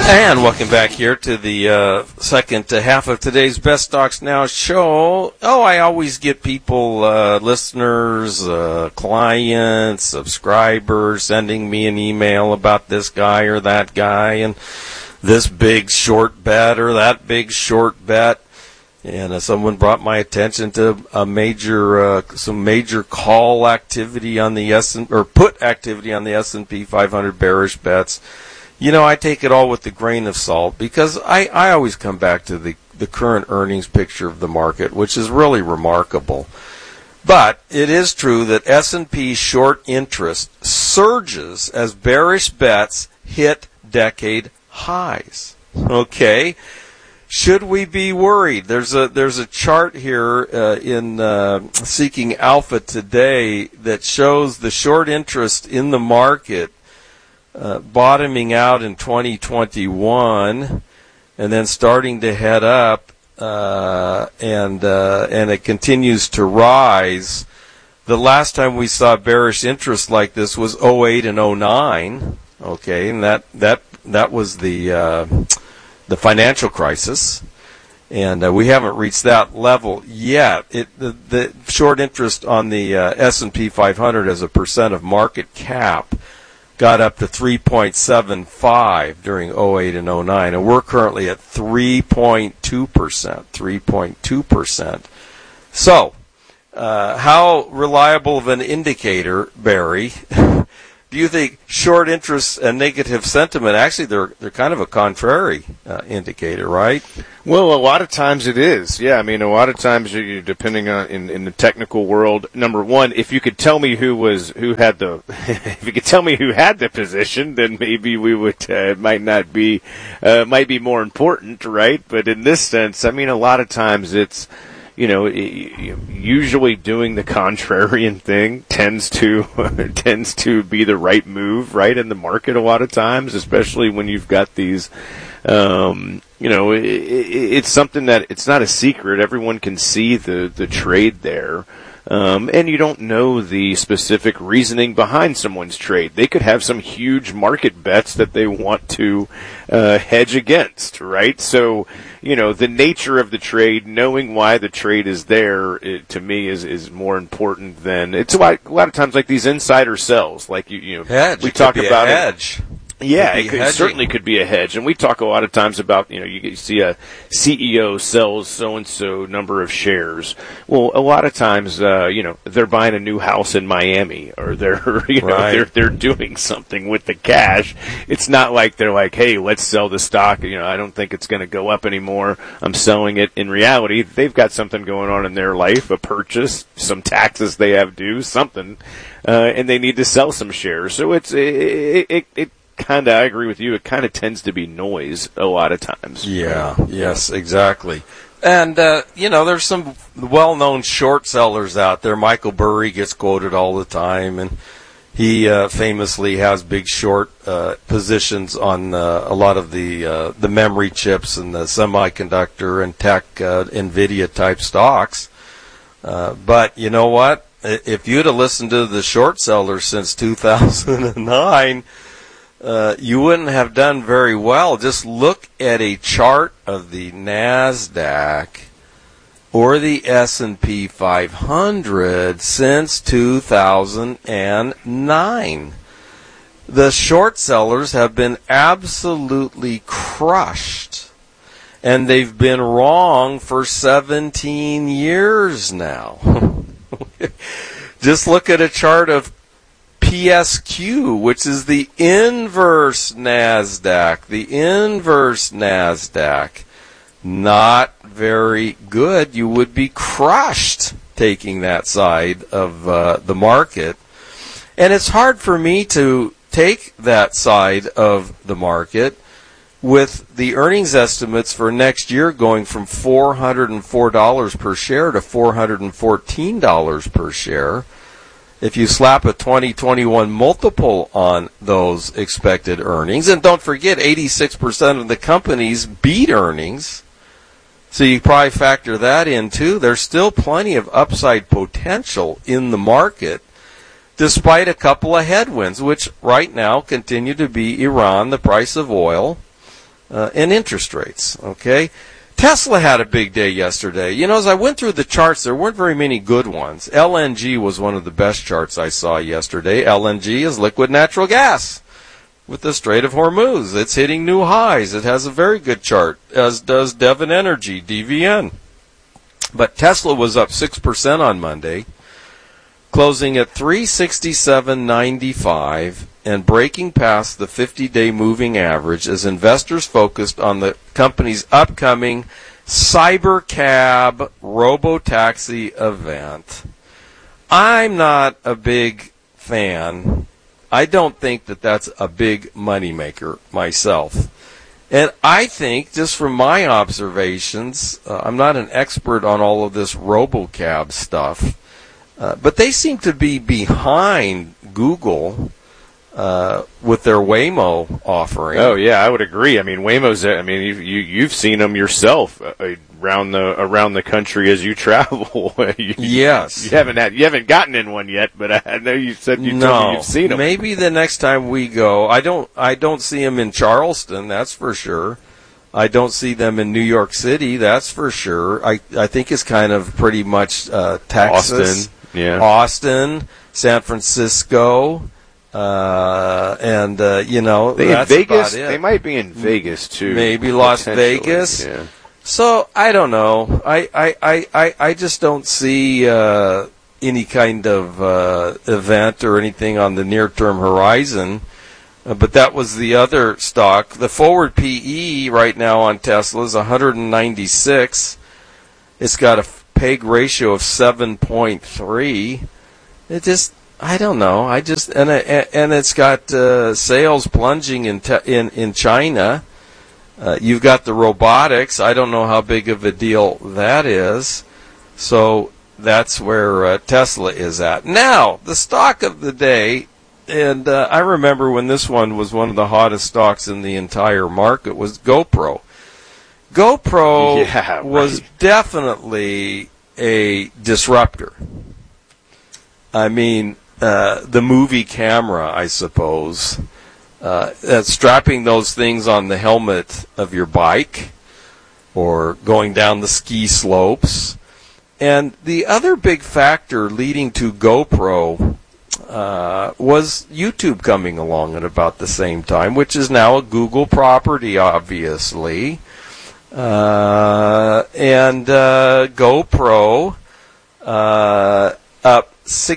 And welcome back here to the second half of today's Best Stocks Now show. I always get people, listeners, clients, subscribers sending me an email about this guy or that guy and this big short bet or that big short bet. And someone brought my attention to some major call activity on the put activity on the S&P 500 bearish bets. I take it all with a grain of salt because I always come back to the current earnings picture of the market, which is really remarkable. But it is true that S&P short interest surges as bearish bets hit decade highs. Okay. Should we be worried? There's a chart here in Seeking Alpha today that shows the short interest in the market bottoming out in 2021 and then starting to head up, and it continues to rise. The last time we saw bearish interest like this was 2008 and 2009. Okay, and that was the financial crisis, and we haven't reached that level yet. The short interest on the S&P 500 as a percent of market cap got up to 3.75 during 2008 and 2009, and we're currently at 3.2%. So, how reliable of an indicator, Barry, do you think short interest and negative sentiment, actually they're kind of a contrary indicator, right? Well, a lot of times it is. Yeah, I mean, a lot of times you're depending on in the technical world. Number one, if you could tell me who had the position, then maybe we would might be more important, right? But in this sense, I mean, a lot of times it's usually doing the contrarian thing tends to be the right move, right, in the market a lot of times, especially when you've got these, it's something that it's not a secret. Everyone can see the trade there. And you don't know the specific reasoning behind someone's trade. They could have some huge market bets that they want to hedge against, right? So, the nature of the trade, knowing why the trade is there, to me is more important than it's a lot of times like these insider sells, like hedge. We talk about hedge. Yeah, it certainly could be a hedge. And we talk a lot of times about, you see a CEO sells so-and-so number of shares. Well, a lot of times, they're buying a new house in Miami, or they're doing something with the cash. It's not like they're like, hey, let's sell the stock. I don't think it's going to go up anymore. I'm selling it. In reality, they've got something going on in their life, a purchase, some taxes they have due, something, and they need to sell some shares. So it kind of, I agree with you, it kind of tends to be noise a lot of times. Yeah, yes, exactly. And, there's some well-known short sellers out there. Michael Burry gets quoted all the time, and he famously has big short positions on a lot of the memory chips and the semiconductor and tech NVIDIA type stocks. But you know what? If you'd have listened to the short sellers since 2009, you wouldn't have done very well. Just look at a chart of the NASDAQ or the S&P 500 since 2009. The short sellers have been absolutely crushed, and they've been wrong for 17 years now. Just look at a chart of PSQ, which is the inverse NASDAQ. The inverse NASDAQ, not very good. You would be crushed taking that side of the market. And it's hard for me to take that side of the market with the earnings estimates for next year going from $404 per share to $414 per share. If you slap a 2021 multiple on those expected earnings, and don't forget 86% of the companies beat earnings, so you probably factor that in too. There's still plenty of upside potential in the market, despite a couple of headwinds, which right now continue to be Iran, the price of oil, and interest rates. Okay. Tesla had a big day yesterday. You know, as I went through the charts, there weren't very many good ones. LNG was one of the best charts I saw yesterday. LNG is liquid natural gas with the Strait of Hormuz. It's hitting new highs. It has a very good chart, as does Devon Energy, DVN. But Tesla was up 6% on Monday, closing at 367.95 and breaking past the 50-day moving average as investors focused on the company's upcoming Cybercab robotaxi event. I'm not a big fan. I don't think that that's a big moneymaker myself. And I think, just from my observations, I'm not an expert on all of this robocab stuff, but they seem to be behind Google with their Waymo offering. Oh yeah, I would agree. I mean, Waymo's. I mean, you've seen them yourself around the country as you travel. Yes, you haven't gotten in one yet, but I know you said told me you've seen them. Maybe the next time we go, I don't see them in Charleston. That's for sure. I don't see them in New York City. That's for sure. I think it's kind of pretty much Texas, Austin, San Francisco. And you know, that's Vegas. about it. They might be in Vegas too. Maybe Las Vegas. Yeah. So I don't know. I just don't see any kind of event or anything on the near-term horizon. But that was the other stock. The forward PE right now on Tesla is 196. It's got a PEG ratio of 7.3. It just, I don't know. And it's got sales plunging in China. You've got the robotics. I don't know how big of a deal that is. So that's where Tesla is at. Now, the stock of the day, and I remember when this one was one of the hottest stocks in the entire market, was GoPro. GoPro was definitely a disruptor. I mean, the movie camera, I suppose. Strapping those things on the helmet of your bike or going down the ski slopes. And the other big factor leading to GoPro was YouTube coming along at about the same time, which is now a Google property, obviously. And GoPro up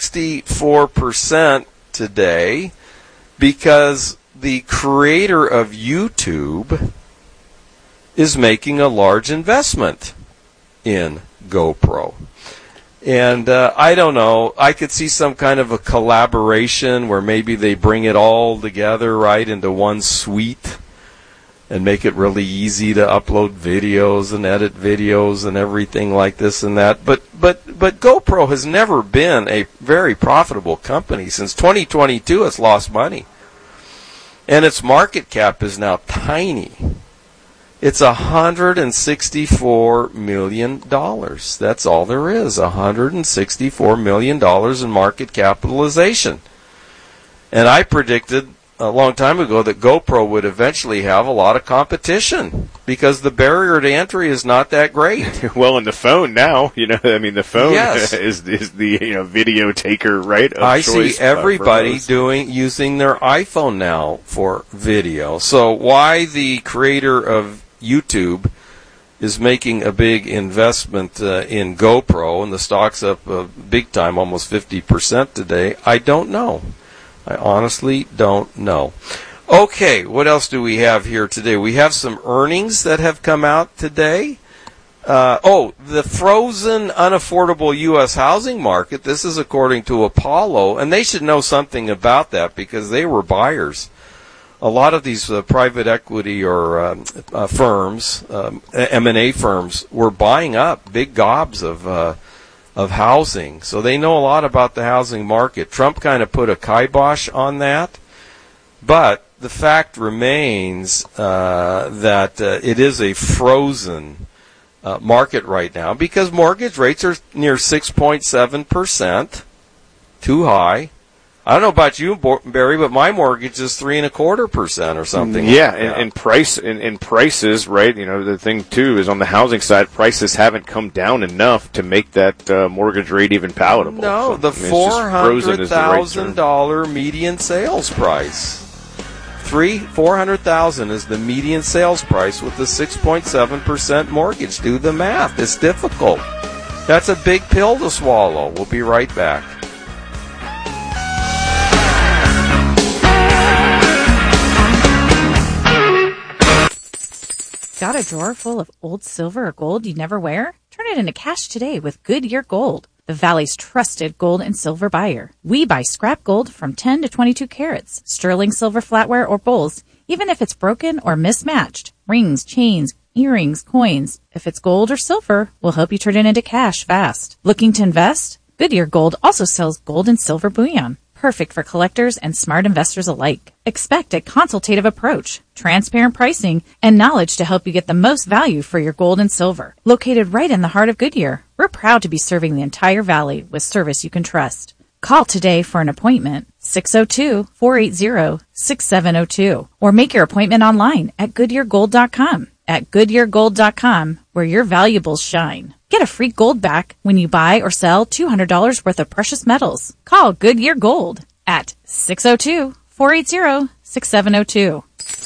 64% today because the creator of YouTube is making a large investment in GoPro. And I don't know, I could see some kind of a collaboration where maybe they bring it all together right into one suite and make it really easy to upload videos and edit videos and everything like this and that. But GoPro has never been a very profitable company. Since 2022, it's lost money. And its market cap is now tiny. It's $164 million. That's all there is, $164 million in market capitalization. And I predicted a long time ago that GoPro would eventually have a lot of competition because the barrier to entry is not that great. Well, in the phone now, the phone is the video taker, right? I see everybody using their iPhone now for video. So why the creator of YouTube is making a big investment in GoPro and the stock's up big time, almost 50% today, I don't know. I honestly don't know. Okay, what else do we have here today? We have some earnings that have come out today. The frozen, unaffordable U.S. housing market. This is according to Apollo, and they should know something about that because they were buyers. A lot of these private equity or firms, M&A firms, were buying up big gobs of housing. So they know a lot about the housing market. Trump kind of put a kibosh on that. But the fact remains that it is a frozen market right now because mortgage rates are near 6.7%, too high. I don't know about you, Barry, but my mortgage is 3.25% or something. Yeah, and prices, right? You know, the thing too is on the housing side, prices haven't come down enough to make that mortgage rate even palatable. No, the $400,000 median sales price. $400,000 is the median sales price with the 6.7% mortgage. Do the math; it's difficult. That's a big pill to swallow. We'll be right back. Got a drawer full of old silver or gold you never wear? Turn it into cash today with Goodyear Gold, the Valley's trusted gold and silver buyer. We buy scrap gold from 10 to 22 carats, sterling silver flatware or bowls, even if it's broken or mismatched. Rings, chains, earrings, coins. If it's gold or silver, we'll help you turn it into cash fast. Looking to invest? Goodyear Gold also sells gold and silver bullion. Perfect for collectors and smart investors alike. Expect a consultative approach, transparent pricing, and knowledge to help you get the most value for your gold and silver. Located right in the heart of Goodyear, we're proud to be serving the entire valley with service you can trust. Call today for an appointment, 602-480-6702, or make your appointment online at GoodyearGold.com. At GoodyearGold.com, where your valuables shine. Get a free gold back when you buy or sell $200 worth of precious metals. Call Goodyear Gold at 602-480-6702.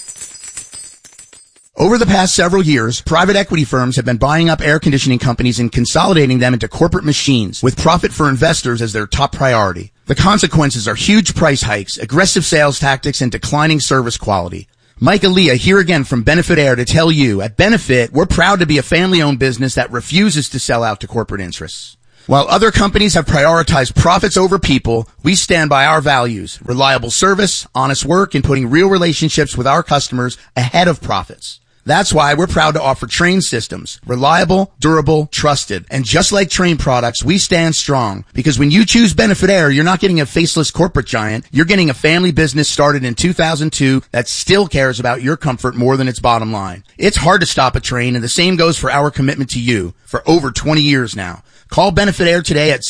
Over the past several years, private equity firms have been buying up air conditioning companies and consolidating them into corporate machines with profit for investors as their top priority. The consequences are huge price hikes, aggressive sales tactics, and declining service quality. Mike Aaliyah here again from Benefit Air to tell you, at Benefit, we're proud to be a family-owned business that refuses to sell out to corporate interests. While other companies have prioritized profits over people, we stand by our values, reliable service, honest work, and putting real relationships with our customers ahead of profits. That's why we're proud to offer Trane systems. Reliable, durable, trusted. And just like Trane products, we stand strong. Because when you choose Benefit Air, you're not getting a faceless corporate giant. You're getting a family business started in 2002 that still cares about your comfort more than its bottom line. It's hard to stop a Trane, and the same goes for our commitment to you for over 20 years now. Call Benefit Air today at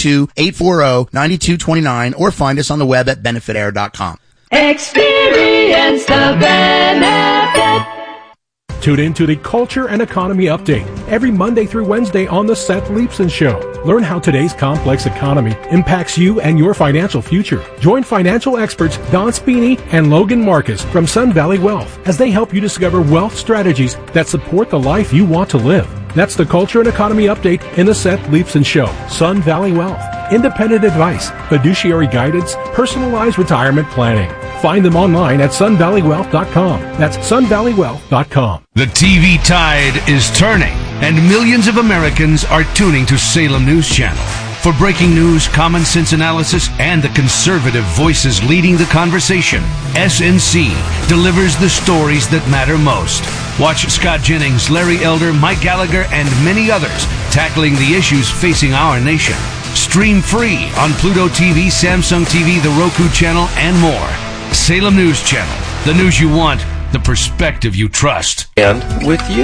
602-840-9229 or find us on the web at benefitair.com. Experience the benefit. Tune in to the Culture and Economy Update every Monday through Wednesday on The Seth Leibsohn Show. Learn how today's complex economy impacts you and your financial future. Join financial experts Don Spini and Logan Marcus from Sun Valley Wealth as they help you discover wealth strategies that support the life you want to live. That's the Culture and Economy Update in The Seth Leibsohn Show. Sun Valley Wealth. Independent advice, fiduciary guidance, personalized retirement planning. Find them online at sunvalleywealth.com. That's sunvalleywealth.com. The TV tide is turning, and millions of Americans are tuning to Salem News Channel. For breaking news, common sense analysis, and the conservative voices leading the conversation, SNC delivers the stories that matter most. Watch Scott Jennings, Larry Elder, Mike Gallagher, and many others tackling the issues facing our nation. Stream free on Pluto TV, Samsung TV, the Roku channel, and more. Salem News Channel. The news you want, the perspective you trust. And with you.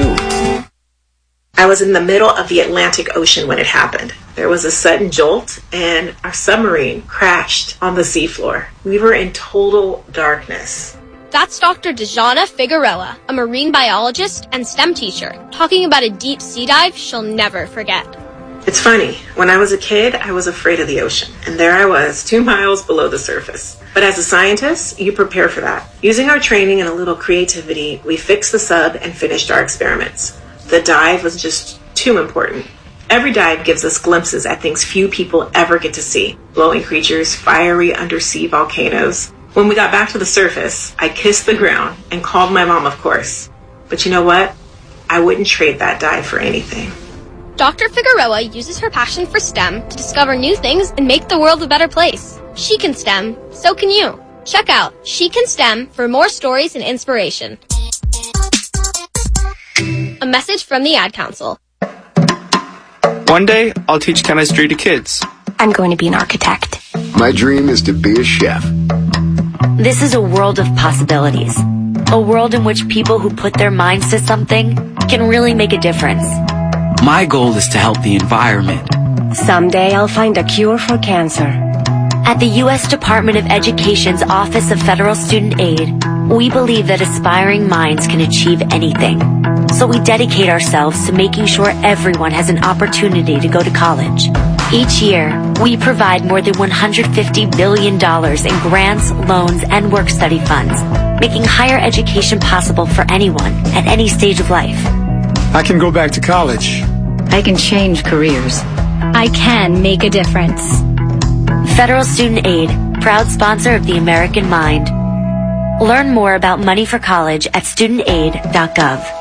I was in the middle of the Atlantic Ocean when it happened. There was a sudden jolt, and our submarine crashed on the seafloor. We were in total darkness. That's Dr. Dejana Figueroa, a marine biologist and STEM teacher, talking about a deep sea dive she'll never forget. It's funny, when I was a kid, I was afraid of the ocean, and there I was, 2 miles below the surface. But as a scientist, you prepare for that. Using our training and a little creativity, we fixed the sub and finished our experiments. The dive was just too important. Every dive gives us glimpses at things few people ever get to see. Glowing creatures, fiery undersea volcanoes. When we got back to the surface, I kissed the ground and called my mom, of course. But you know what? I wouldn't trade that dive for anything. Dr. Figueroa uses her passion for STEM to discover new things and make the world a better place. She can STEM, so can you. Check out She Can STEM for more stories and inspiration. A message from the Ad Council. One day, I'll teach chemistry to kids. I'm going to be an architect. My dream is to be a chef. This is a world of possibilities. A world in which people who put their minds to something can really make a difference. My goal is to help the environment. Someday I'll find a cure for cancer. At the U.S. Department of Education's Office of Federal Student Aid, we believe that aspiring minds can achieve anything. So we dedicate ourselves to making sure everyone has an opportunity to go to college. Each year, we provide more than $150 billion in grants, loans, and work-study funds, making higher education possible for anyone at any stage of life. I can go back to college. I can change careers. I can make a difference. Federal Student Aid, proud sponsor of the American Mind. Learn more about money for college at studentaid.gov.